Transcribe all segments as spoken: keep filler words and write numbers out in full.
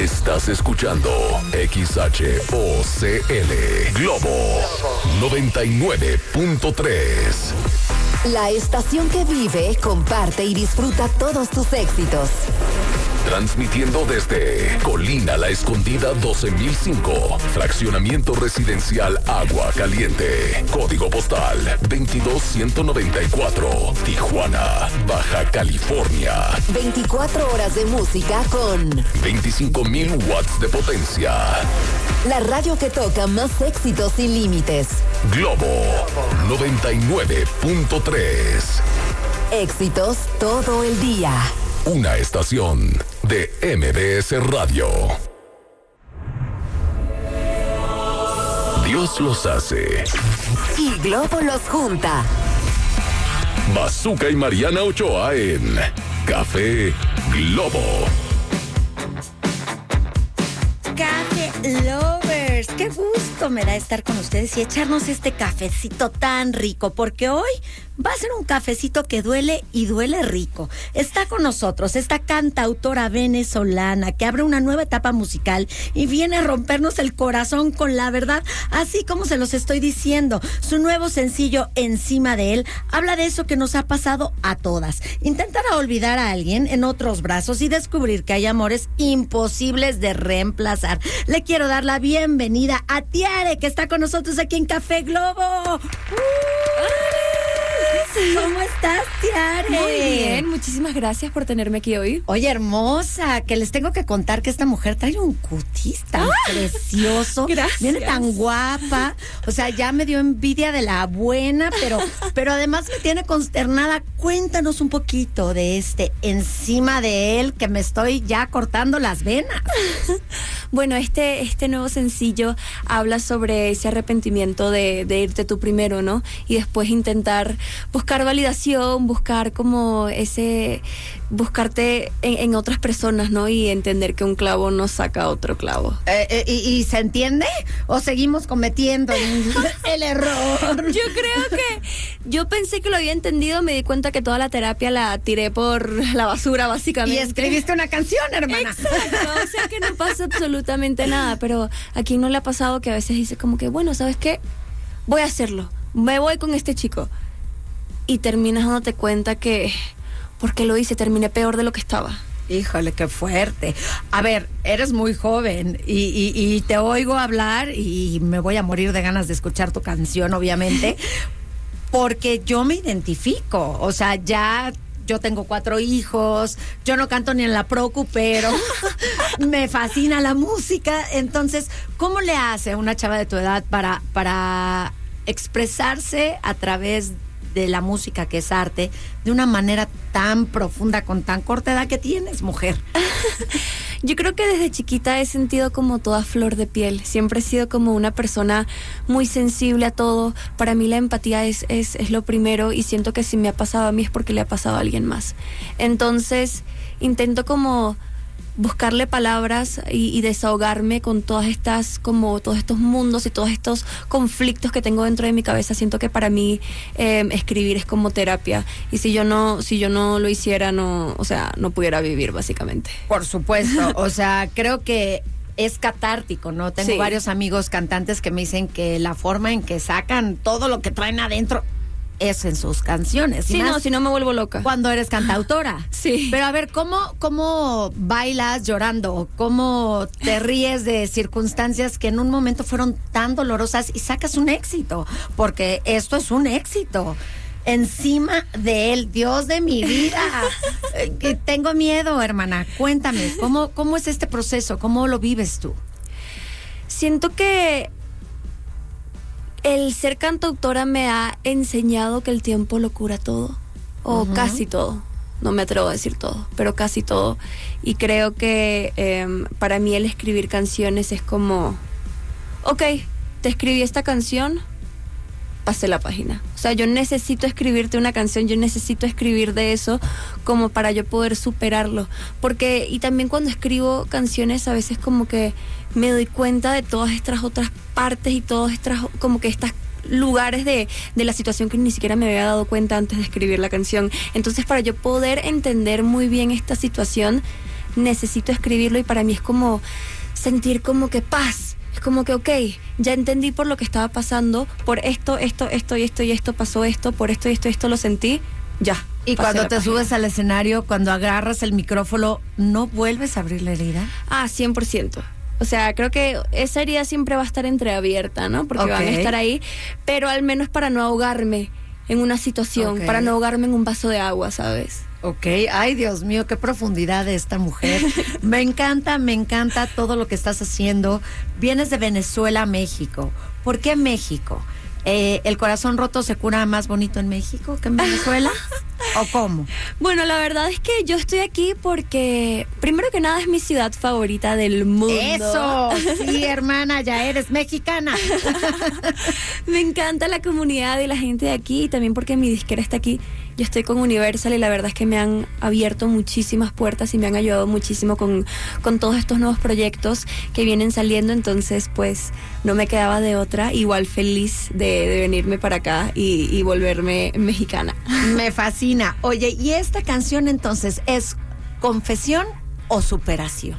Estás escuchando X H O C L Globo noventa y nueve punto tres. La estación que vive, comparte y disfruta todos tus éxitos. Transmitiendo desde Colina La Escondida doce mil cinco, Fraccionamiento Residencial Agua Caliente, Código Postal veintidós ciento noventa y cuatro, Tijuana, Baja California. veinticuatro horas de música con veinticinco mil watts de potencia. La radio que toca más éxitos sin límites. Globo noventa y nueve punto tres. Éxitos todo el día. Una estación de M B S Radio. Dios los hace. Y Globo los junta. Bazooka y Mariana Ochoa en Café Globo. Café Lovers, qué gusto me da estar con ustedes y echarnos este cafecito tan rico, porque hoy va a ser un cafecito que duele y duele rico. Está con nosotros esta cantautora venezolana que abre una nueva etapa musical y viene a rompernos el corazón con la verdad, así como se los estoy diciendo. Su nuevo sencillo, Encima de él, habla de eso que nos ha pasado a todas. Intentar olvidar a alguien en otros brazos y descubrir que hay amores imposibles de reemplazar. Le quiero dar la bienvenida a Tiare, que está con nosotros aquí en Café Globo. ¡Uh! ¿Cómo estás, Tiare? Muy bien, muchísimas gracias por tenerme aquí hoy. Oye, hermosa, que les tengo que contar que esta mujer trae un cutis tan ¡ah! Precioso. Gracias. Viene tan guapa. O sea, ya me dio envidia de la buena, pero, pero además me tiene consternada. Cuéntanos un poquito de este Encima de él, que me estoy ya cortando las venas. Bueno, este, este nuevo sencillo habla sobre ese arrepentimiento de, de irte tú primero, ¿no? Y después intentar buscar validación, buscar como ese, buscarte en, en otras personas, ¿no? Y entender que un clavo no saca otro clavo. Eh, eh, y, ¿Y se entiende? ¿O seguimos cometiendo el, el error? Yo creo que, yo pensé que lo había entendido, me di cuenta que toda la terapia la tiré por la basura, básicamente. Y escribiste una canción, hermana. Exacto, o sea que no pasa absolutamente nada, pero a quien no le ha pasado que a veces dice como que, bueno, ¿sabes qué? Voy a hacerlo, me voy con este chico. Y terminas dándote cuenta que porque lo hice terminé peor de lo que estaba. Híjole, qué fuerte. A ver, eres muy joven y, y, y te oigo hablar y me voy a morir de ganas de escuchar tu canción, obviamente, porque yo me identifico. O sea, ya yo tengo cuatro hijos, yo no canto ni en la Procu, pero me fascina la música. Entonces, ¿cómo le hace una chava de tu edad para, para expresarse a través de la música, que es arte, de una manera tan profunda, con tan corta edad que tienes, mujer? Yo creo que desde chiquita he sentido como toda flor de piel. Siempre he sido como una persona muy sensible a todo. Para mí la empatía es, es, es lo primero, y siento que si me ha pasado a mí es porque le ha pasado a alguien más. Entonces intento como buscarle palabras y, y desahogarme con todas estas, como todos estos mundos y todos estos conflictos que tengo dentro de mi cabeza. Siento que para mí eh, escribir es como terapia, y si yo no, si yo no lo hiciera, no, o sea, no pudiera vivir, básicamente. Por supuesto, o sea, creo que es catártico, ¿no? Tengo sí. varios amigos cantantes que me dicen que la forma en que sacan todo lo que traen adentro es en sus canciones. Sí, no, si no me vuelvo loca. Cuando eres cantautora. Sí. Pero a ver, ¿cómo, cómo bailas llorando? ¿Cómo te ríes de circunstancias que en un momento fueron tan dolorosas y sacas un éxito? Porque esto es un éxito. Encima de él, Dios de mi vida. eh, tengo miedo, hermana. Cuéntame, ¿cómo, cómo es este proceso? ¿Cómo lo vives tú? Siento que el ser cantautora me ha enseñado que el tiempo lo cura todo, o uh-huh. casi todo. No me atrevo a decir todo, pero casi todo. Y creo que eh, para mí el escribir canciones es como, ok, te escribí esta canción, pasé la página. O sea, yo necesito escribirte una canción, yo necesito escribir de eso como para yo poder superarlo. Porque, y también cuando escribo canciones a veces como que me doy cuenta de todas estas otras partes y todas estas, como que estas lugares de, de la situación que ni siquiera me había dado cuenta antes de escribir la canción. Entonces, para yo poder entender muy bien esta situación, necesito escribirlo y para mí es como sentir como que paz. Es como que, ok, ya entendí por lo que estaba pasando, por esto, esto, esto y esto y esto pasó esto, por esto y esto y esto lo sentí, ya. Y cuando te página. subes al escenario, cuando agarras el micrófono, ¿no vuelves a abrir la herida? Ah, cien por ciento. O sea, creo que esa herida siempre va a estar entreabierta, ¿no? Porque Okay. van a estar ahí, pero al menos para no ahogarme en una situación, Okay. para no ahogarme en un vaso de agua, ¿sabes? Ok, ay Dios mío, qué profundidad de esta mujer. Me encanta, me encanta todo lo que estás haciendo. Vienes de Venezuela a México. ¿Por qué México? Eh, ¿El corazón roto se cura más bonito en México que en Venezuela? ¿O cómo? Bueno, la verdad es que yo estoy aquí porque, primero que nada, es mi ciudad favorita del mundo. Eso, sí, hermana, ya eres mexicana. Me encanta la comunidad y la gente de aquí, y también porque mi disquera está aquí. Yo estoy con Universal y la verdad es que me han abierto muchísimas puertas y me han ayudado muchísimo con, con todos estos nuevos proyectos que vienen saliendo. Entonces, pues, no me quedaba de otra. Igual feliz de, de venirme para acá y, y volverme mexicana. Me fascina. Oye, ¿y esta canción entonces es confesión o superación?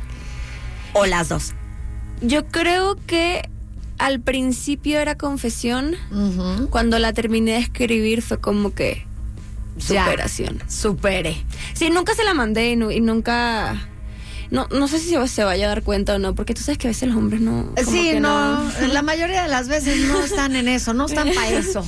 ¿O las dos? Yo creo que al principio era confesión. Uh-huh. Cuando la terminé de escribir fue como que Ya, superación. supere. Sí, nunca se la mandé y, nu- y nunca... No, no sé si se, se vaya a dar cuenta o no, porque tú sabes que a veces los hombres no... como Sí, que no, la mayoría de las veces no están en eso, no están para eso.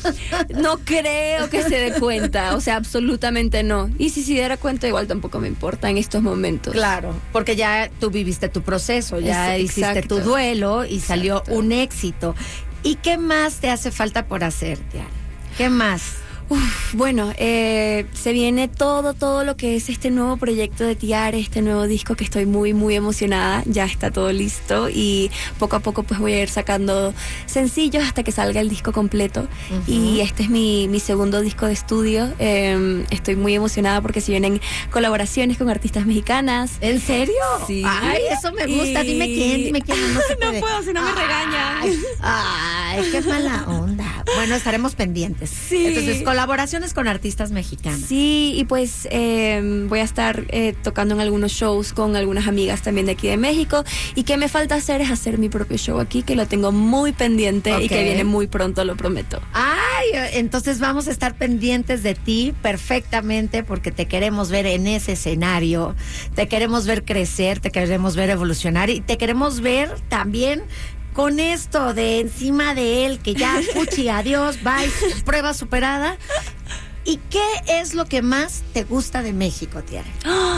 No creo que se dé cuenta, o sea, absolutamente no. Y si se diera cuenta, igual tampoco me importa en estos momentos. Claro, porque ya tú viviste tu proceso, ya Es- hiciste exacto. tu duelo y salió Exacto. un éxito. ¿Y qué más te hace falta por hacer, Tiare? ¿Qué más? Uf, bueno, eh, se viene todo, todo lo que es este nuevo proyecto de Tiare, este nuevo disco que estoy muy, muy emocionada. Ya está todo listo y poco a poco pues voy a ir sacando sencillos hasta que salga el disco completo. Uh-huh. Y este es mi, mi segundo disco de estudio. Eh, estoy muy emocionada porque se vienen colaboraciones con artistas mexicanas. ¿En serio? Sí. Ay, eso me gusta. Y- Dime quién, dime quién. No, se No puede. puedo, si no me regañan. Ay, ay, qué mala onda. Bueno, estaremos pendientes. Sí. Entonces, colaboraciones con artistas mexicanos. Sí, y pues eh, voy a estar eh, tocando en algunos shows con algunas amigas también de aquí de México. Y que me falta hacer es hacer mi propio show aquí, que lo tengo muy pendiente y Ok. que viene muy pronto, lo prometo. Ay, entonces vamos a estar pendientes de ti perfectamente porque te queremos ver en ese escenario, te queremos ver crecer, te queremos ver evolucionar y te queremos ver también con esto de encima de él, que ya, fuchi, adiós, bye, prueba superada. ¿Y qué es lo que más te gusta de México, Tiare?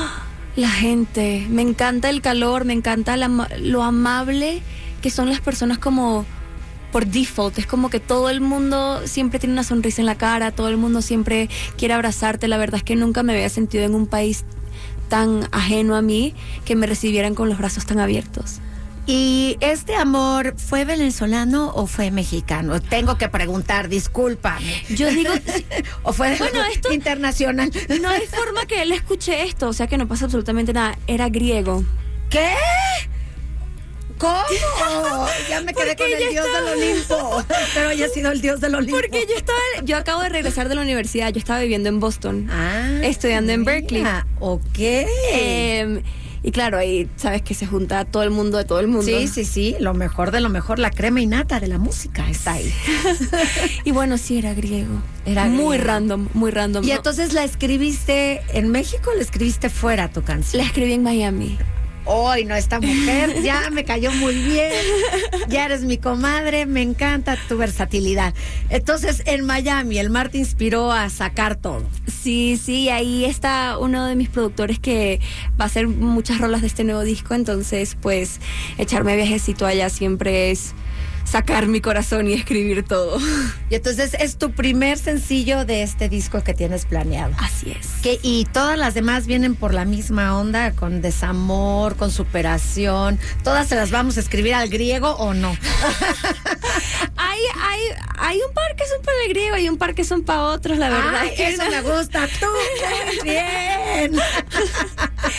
La gente, me encanta el calor, me encanta la ma- lo amable que son las personas como por default. Es como que todo el mundo siempre tiene una sonrisa en la cara, todo el mundo siempre quiere abrazarte. La verdad es que nunca me había sentido en un país tan ajeno a mí que me recibieran con los brazos tan abiertos. ¿Y este amor fue venezolano o fue mexicano? Tengo que preguntar, discúlpame. Yo digo, ¿O fue Bueno, esto- internacional? no hay forma que él escuche esto, o sea que no pasa absolutamente nada. Era griego. ¿Qué? ¿Cómo? Ya me quedé Porque con el ya dios estaba- del Olimpo. Espero haya sido el dios del Olimpo. Porque yo estaba, yo acabo de regresar de la universidad, yo estaba viviendo en Boston, Ah, estudiando en mira, Berkeley. Ok. Eh, y claro, ahí sabes que se junta todo el mundo de todo el mundo. Sí, sí, sí, lo mejor de lo mejor, la crema innata de la música está ahí. Y bueno, sí, era griego. Era muy griego. random, muy random. ¿Y No, entonces la escribiste en México o la escribiste fuera tu canción? la escribí en Miami. Hoy no, esta mujer ya me cayó muy bien, ya eres mi comadre, me encanta tu versatilidad. Entonces, en Miami, el mar te inspiró a sacar todo. Sí, sí, ahí está uno de mis productores que va a hacer muchas rolas de este nuevo disco, entonces pues echarme viajecito allá siempre es sacar mi corazón y escribir todo. Y entonces es tu primer sencillo de este disco que tienes planeado. Así es. Que, y todas las demás vienen por la misma onda, con desamor, con superación. ¿Todas se las vamos a escribir al griego o no? Hay, hay, hay un par que son para el griego y un par que son para otros, la verdad. Ay, es que eso no. me gusta. Tú, muy bien.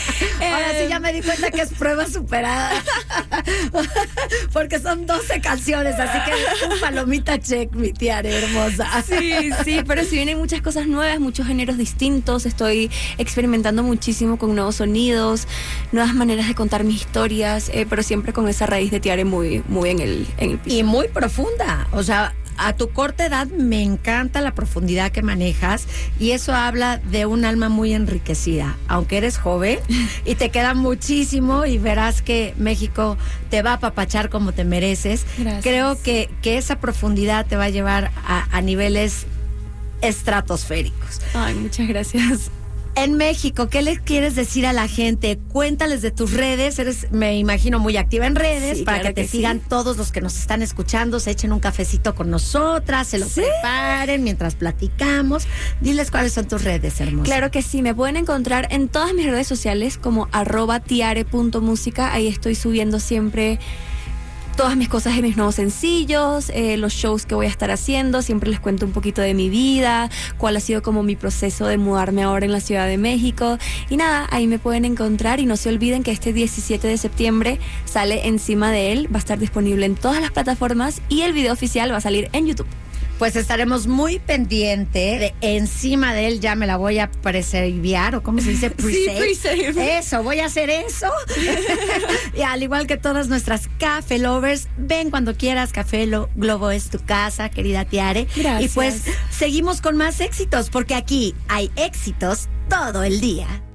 Ahora sí ya me di cuenta que es prueba superada. Porque son doce canciones canciones, así que un palomita check, mi Tiare hermosa. Sí, sí, pero sí vienen muchas cosas nuevas, muchos géneros distintos. Estoy experimentando muchísimo con nuevos sonidos, nuevas maneras de contar mis historias, eh, pero siempre con esa raíz de Tiare muy, muy en el, en el piso. Y muy profunda, o sea, a tu corta edad me encanta la profundidad que manejas y eso habla de un alma muy enriquecida, aunque eres joven y te queda muchísimo y verás que México te va a apapachar como te mereces. Gracias. Creo que, que esa profundidad te va a llevar a, a niveles estratosféricos. Ay, muchas gracias. En México, ¿qué les quieres decir a la gente? Cuéntales de tus redes, eres, me imagino, muy activa en redes, Sí, para claro que te que sigan sí. todos los que nos están escuchando, se echen un cafecito con nosotras, se lo Sí. preparen mientras platicamos. Diles cuáles son tus redes, hermosa. Claro que sí, me pueden encontrar en todas mis redes sociales como arroba tiare punto música. Ahí estoy subiendo siempre todas mis cosas de mis nuevos sencillos, eh, los shows que voy a estar haciendo. Siempre les cuento un poquito de mi vida, cuál ha sido como mi proceso de mudarme ahora en la Ciudad de México. Y nada, ahí me pueden encontrar y no se olviden que este diecisiete de septiembre sale Encima de él, va a estar disponible en todas las plataformas y el video oficial va a salir en YouTube. Pues estaremos muy pendiente de Encima de él, ya me la voy a preserviar, o cómo se dice, pre-save. pre-save. Eso, voy a hacer eso. Y al igual que todas nuestras Café Lovers, ven cuando quieras, Café Lo- Globo es tu casa, querida Tiare. Gracias. Y pues seguimos con más éxitos, porque aquí hay éxitos todo el día.